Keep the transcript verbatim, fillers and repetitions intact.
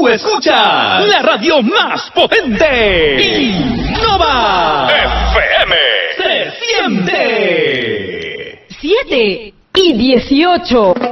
Tú escuchas la radio más potente. Innova F M. Se siente. siete y dieciocho.